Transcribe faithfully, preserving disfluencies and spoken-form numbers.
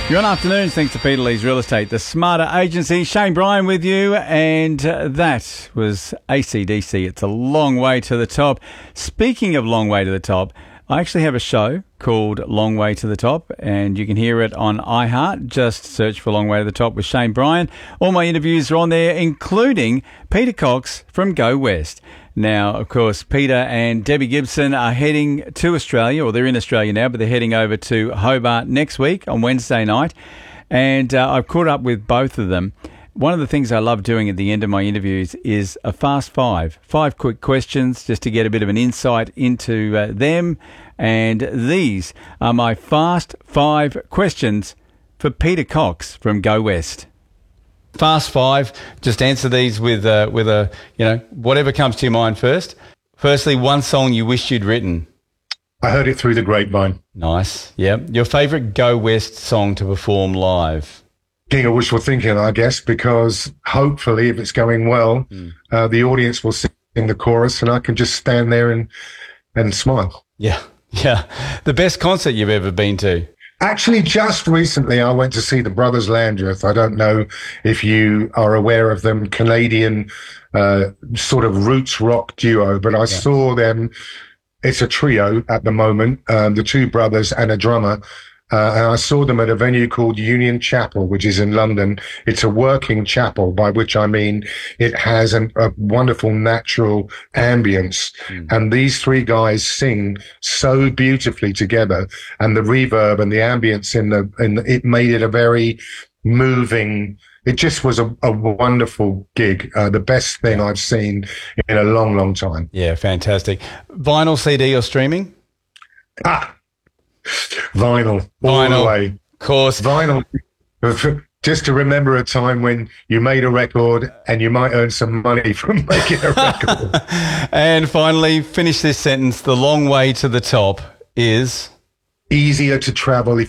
Good afternoon, thanks to Peter Lee's Real Estate, the Smarter Agency. Shane Bryan with you, and uh, that was A C D C. It's a long way to the top. Speaking of long way to the top, I actually have a show called Long Way to the Top, and you can hear it on iHeart. Just search for Long Way to the Top with Shane Bryan. All my interviews are on there, including Peter Cox from Go West. Now, of course, Peter and Debbie Gibson are heading to Australia, or they're in Australia now, but they're heading over to Hobart next week on Wednesday night. And uh, I've caught up with both of them. One of the things I love doing at the end of my interviews is a fast five. Five quick questions just to get a bit of an insight into uh, them. And these are my fast five questions for Peter Cox from Go West. Fast five. Just answer these with uh, with a, you know, whatever comes to your mind first. Firstly, one song you wished you'd written. I heard it through the grapevine. Nice. Yeah. Your favourite Go West song to perform live? King of Wishful Thinking, I guess, because hopefully, if it's going well, mm. uh, the audience will sing the chorus, and I can just stand there and and smile. Yeah. Yeah. The best concert you've ever been to? Actually, just recently, I went to see the Brothers Landreth. I don't know if you are aware of them, Canadian uh, sort of roots rock duo, but I yeah. saw them. It's a trio at the moment, um, the two brothers and a drummer. Uh, and I saw them at a venue called Union Chapel, which is in London. It's a working chapel, by which I mean it has an, a wonderful natural ambience. Mm. And these three guys sing so beautifully together, and the reverb and the ambience in the, in the, it made it a very moving, it just was a, a wonderful gig. Uh, the best thing I've seen in a long, long time. Yeah, fantastic. Vinyl, C D or streaming? Ah! Vinyl, all Vinyl, the way. Of course. Vinyl, just to remember a time when you made a record and you might earn some money from making a record. And finally, finish this sentence. The long way to the top is? Easier to travel if